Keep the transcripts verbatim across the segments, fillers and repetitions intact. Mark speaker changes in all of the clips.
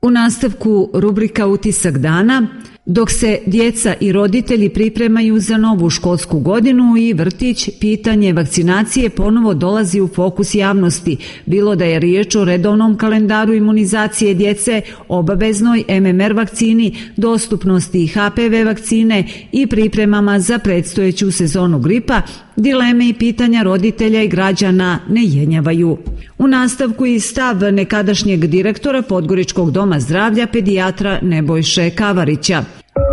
Speaker 1: U nastavku rubrika Utisak dana. Dok se djeca i roditelji pripremaju za novu školsku godinu i vrtić, pitanje vakcinacije ponovo dolazi u fokus javnosti, bilo da je riječ o redovnom kalendaru imunizacije djece, obaveznoj em em er vakcini, dostupnosti ha pe ve vakcine i pripremama za predstojeću sezonu gripa. Dileme i pitanja roditelja i građana ne jenjavaju. U nastavku i stav nekadašnjeg direktora Podgoričkog doma zdravlja pedijatra Nebojše Kavarića.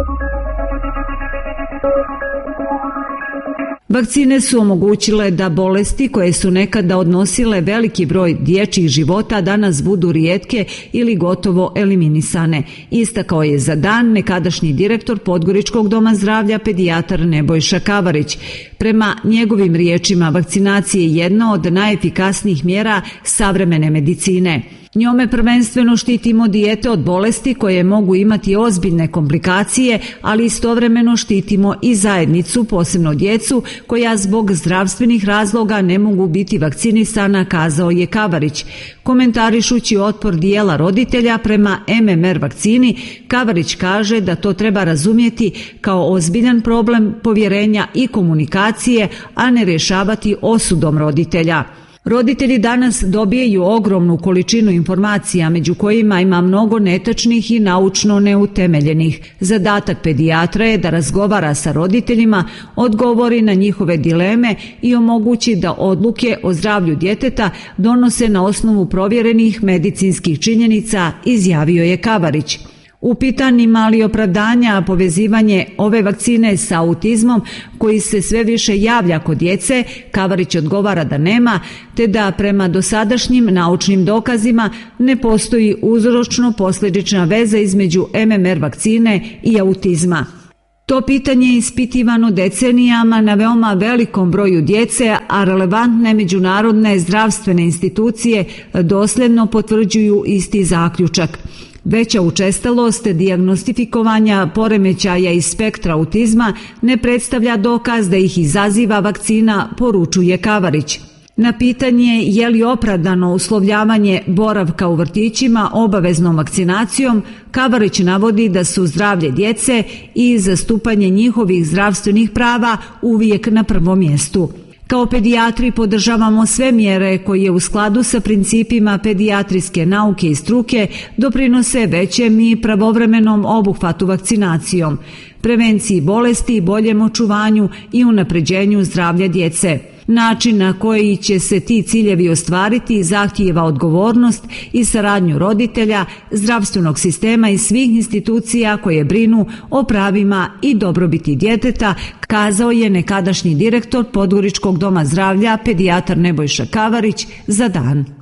Speaker 1: Vakcine su omogućile da bolesti koje su nekada odnosile veliki broj dječjih života danas budu rijetke ili gotovo eliminisane. Istakao je za Dan nekadašnji direktor Podgoričkog doma zdravlja pedijatar Nebojša Kavarić. Prema njegovim riječima, vakcinacija je jedna od najefikasnijih mjera savremene medicine. Njome prvenstveno štitimo dijete od bolesti koje mogu imati ozbiljne komplikacije, ali istovremeno štitimo i zajednicu, posebno djecu, koja zbog zdravstvenih razloga ne mogu biti vakcinisana, kazao je Kavarić. Komentarišući otpor dijela roditelja prema em em er vakcini, Kavarić kaže da to treba razumjeti kao ozbiljan problem povjerenja i komunikacije, a ne rješavati osudom roditelja. Roditelji danas dobijaju ogromnu količinu informacija, među kojima ima mnogo netačnih i naučno neutemeljenih. Zadatak pedijatra je da razgovara sa roditeljima, odgovori na njihove dileme i omogući da odluke o zdravlju djeteta donose na osnovu provjerenih medicinskih činjenica, izjavio je Kavarić. Upitan ima li opravdanja povezivanje ove vakcine sa autizmom koji se sve više javlja kod djece, Kavarić odgovara da nema, te da prema dosadašnjim naučnim dokazima ne postoji uzročno-posljedična veza između em em er vakcine i autizma. To pitanje je ispitivano decenijama na veoma velikom broju djece, a relevantne međunarodne zdravstvene institucije dosljedno potvrđuju isti zaključak. Veća učestalost dijagnostifikovanja poremećaja iz spektra autizma ne predstavlja dokaz da ih izaziva vakcina, poručuje Kavarić. Na pitanje je li opravdano uslovljavanje boravka u vrtićima obaveznom vakcinacijom, Kavarić navodi da su zdravlje djece i zastupanje njihovih zdravstvenih prava uvijek na prvom mjestu. Kao pedijatri podržavamo sve mjere koje u skladu sa principima pedijatrijske nauke i struke doprinose većem i pravovremenom obuhvatu vakcinacijom, prevenciji bolesti, boljem očuvanju i unapređenju zdravlja djece. Način na koji će se ti ciljevi ostvariti zahtijeva odgovornost i saradnju roditelja, zdravstvenog sistema i svih institucija koje brinu o pravima i dobrobiti djeteta, kazao je nekadašnji direktor Podgoričkog doma zdravlja pedijatar Nebojša Kavarić za Dan.